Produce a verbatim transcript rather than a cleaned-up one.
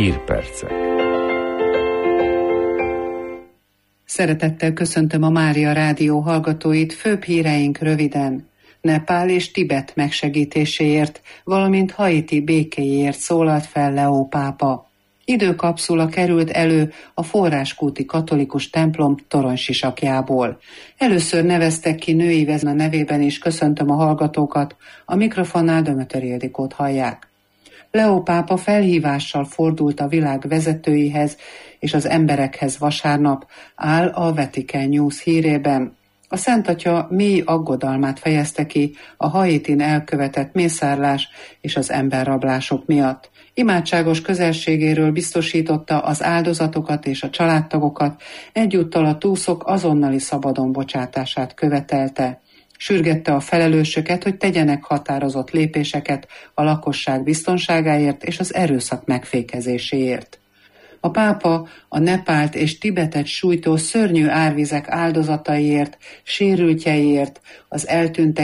Hírpercek. Szeretettel köszöntöm a Mária Rádió hallgatóit, főbb híreink röviden. Nepál és Tibet megsegítéséért, valamint Haiti békéjéért szólalt fel Leó pápa. Időkapszula került elő a forráskúti katolikus templom toronysisakjából. Először neveztek ki női vezme nevében is, köszöntöm a hallgatókat, a mikrofonnál Dömötöri Ildikót hallják. Leó pápa felhívással fordult a világ vezetőihez és az emberekhez vasárnap, áll a Vatican News hírében. A Szent Atya mély aggodalmát fejezte ki a Haitin elkövetett mészárlás és az emberrablások miatt. Imádságos közelségéről biztosította az áldozatokat és a családtagokat, egyúttal a túszok azonnali szabadon bocsátását követelte. Sürgette a felelősöket, hogy tegyenek határozott lépéseket a lakosság biztonságáért és az erőszak megfékezéséért. A pápa a Nepált és Tibetet sújtó szörnyű árvizek áldozataiért, sérültjeiért, az eltűntek